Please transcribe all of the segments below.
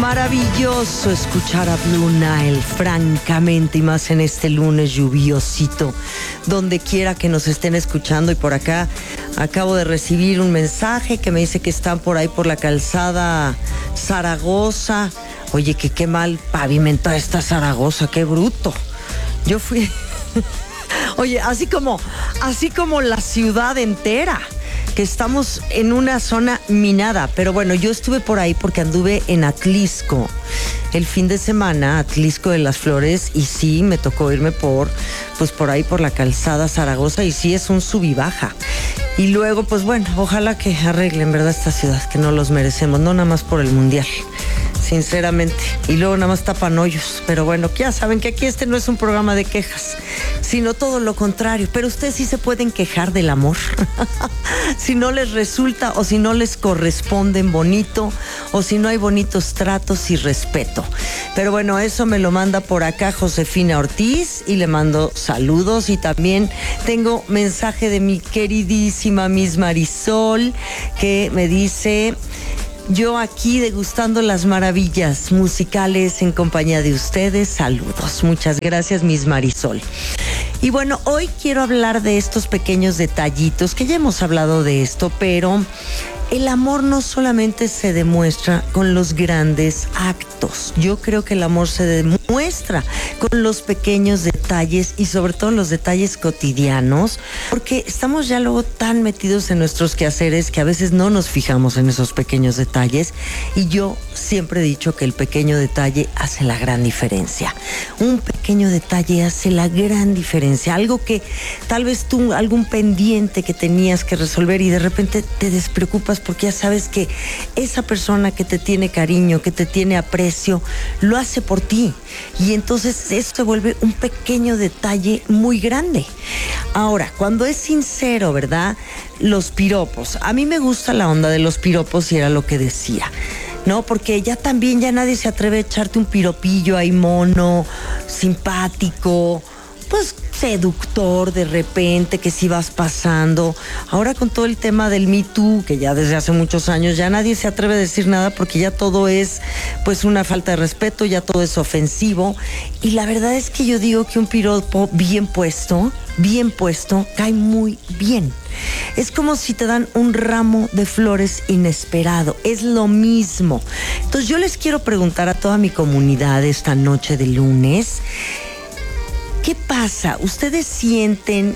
Maravilloso escuchar a Blue Nile, francamente, y más en este lunes lluviosito, donde quiera que nos estén escuchando. Y por acá acabo de recibir un mensaje que me dice que están por ahí por la calzada Zaragoza. Oye, que qué mal pavimentada está Zaragoza, qué bruto. Yo fui... Oye, así como la ciudad entera, que estamos en una zona minada. Pero bueno, yo estuve por ahí porque anduve en Atlisco el fin de semana, Atlisco de las Flores, y sí, me tocó irme por ahí por la calzada Zaragoza, y sí es un sub y baja. Y luego, pues bueno, ojalá que arreglen, ¿verdad?, esta ciudad, que no los merecemos, no nada más por el mundial, sinceramente. Y luego nada más tapan hoyos. Pero bueno, ya saben que aquí este no es un programa de quejas, sino todo lo contrario. Pero ustedes sí se pueden quejar del amor. Si no les resulta, o si no les corresponden bonito, o si no hay bonitos tratos y respeto. Pero bueno, eso me lo manda por acá Josefina Ortiz, y le mando saludos. Y también tengo mensaje de mi queridísima Miss Marisol, que me dice: yo aquí degustando las maravillas musicales en compañía de ustedes. Saludos. Muchas gracias, Miss Marisol. Y bueno, hoy quiero hablar de estos pequeños detallitos, que ya hemos hablado de esto, pero el amor no solamente se demuestra con los grandes actos. Yo creo que el amor se demuestra con los pequeños detalles, y sobre todo los detalles cotidianos, porque estamos ya luego tan metidos en nuestros quehaceres que a veces no nos fijamos en esos pequeños detalles. Y yo siempre he dicho que el pequeño detalle hace la gran diferencia. Un pequeño detalle hace la gran diferencia. Algo que tal vez tú, algún pendiente que tenías que resolver, y de repente te despreocupas porque ya sabes que esa persona que te tiene cariño, que te tiene aprecio, lo hace por ti. Y entonces eso se vuelve un pequeño detalle muy grande. Ahora, cuando es sincero, ¿verdad?, los piropos. A mí me gusta la onda de los piropos, y era lo que decía, ¿no? Porque ya nadie se atreve a echarte un piropillo ahí mono, simpático, pues seductor de repente, que si vas pasando. Ahora con todo el tema del Me Too, que ya desde hace muchos años ya nadie se atreve a decir nada, porque ya todo es pues una falta de respeto, ya todo es ofensivo. Y la verdad es que yo digo que un piropo bien puesto, cae muy bien. Es como si te dan un ramo de flores inesperado, es lo mismo. Entonces yo les quiero preguntar a toda mi comunidad esta noche de lunes: ¿qué pasa? ¿Ustedes sienten,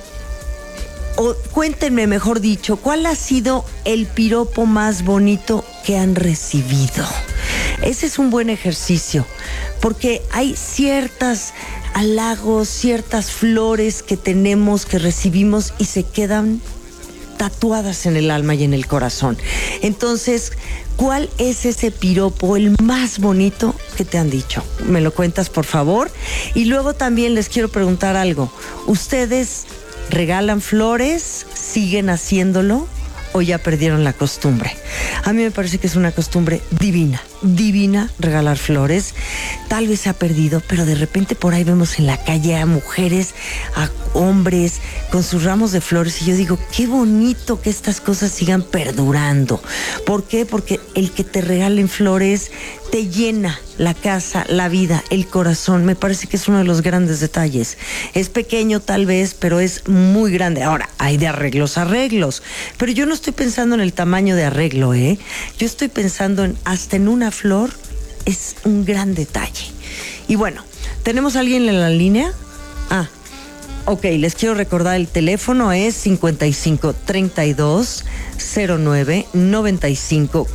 o cuéntenme mejor dicho, cuál ha sido el piropo más bonito que han recibido? Ese es un buen ejercicio, porque hay ciertos halagos, ciertas flores que tenemos, que recibimos, y se quedan tatuadas en el alma y en el corazón. Entonces, ¿cuál es ese piropo, el más bonito que te han dicho? Me lo cuentas, por favor. Y luego también les quiero preguntar algo. ¿Ustedes regalan flores? ¿Siguen haciéndolo? ¿O ya perdieron la costumbre? A mí me parece que es una costumbre divina regalar flores. Tal vez se ha perdido, pero de repente por ahí vemos en la calle a mujeres, a hombres con sus ramos de flores, y yo digo, qué bonito que estas cosas sigan perdurando. ¿Por qué? Porque el que te regalen flores te llena la casa, la vida, el corazón. Me parece que es uno de los grandes detalles. Es pequeño tal vez, pero es muy grande. Ahora, hay de arreglos, pero yo no estoy pensando en el tamaño de arreglo, Yo estoy pensando hasta en una flor es un gran detalle. Y bueno, ¿tenemos a alguien en la línea? Ok, les quiero recordar, el teléfono es 55 32 09 95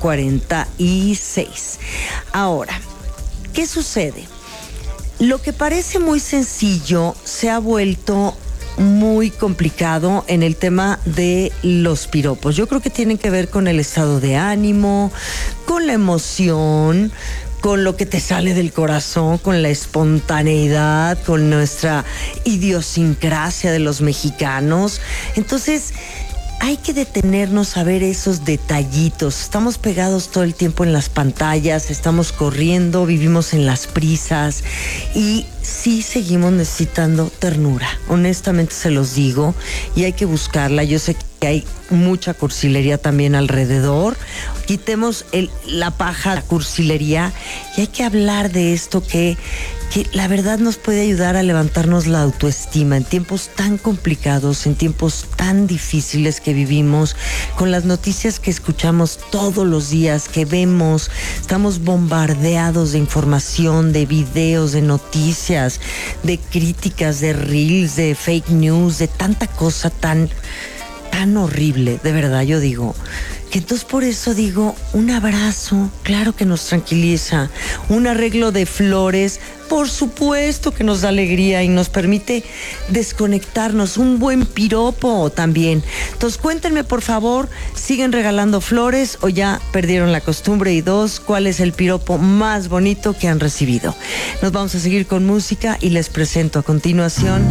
46. Ahora, ¿qué sucede? Lo que parece muy sencillo se ha vuelto muy complicado en el tema de los piropos. Yo creo que tienen que ver con el estado de ánimo, con la emoción, con lo que te sale del corazón, con la espontaneidad, con nuestra idiosincrasia de los mexicanos. Entonces, hay que detenernos a ver esos detallitos. Estamos pegados todo el tiempo en las pantallas, estamos corriendo, vivimos en las prisas, y sí seguimos necesitando ternura. Honestamente se los digo, y hay que buscarla. Yo sé que que hay mucha cursilería también alrededor. Quitemos la paja, la cursilería, y hay que hablar de esto que la verdad nos puede ayudar a levantarnos la autoestima en tiempos tan complicados, en tiempos tan difíciles que vivimos, con las noticias que escuchamos todos los días, que vemos. Estamos bombardeados de información, de videos, de noticias, de críticas, de reels, de fake news, de tanta cosa tan horrible, de verdad. Yo digo que entonces por eso digo, un abrazo, claro que nos tranquiliza, un arreglo de flores, por supuesto que nos da alegría y nos permite desconectarnos, un buen piropo también. Entonces cuéntenme, por favor, ¿siguen regalando flores o ya perdieron la costumbre? Y dos, ¿cuál es el piropo más bonito que han recibido? Nos vamos a seguir con música y les presento a continuación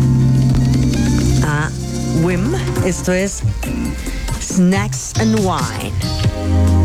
a Wim. Esto es Snacks and Wine.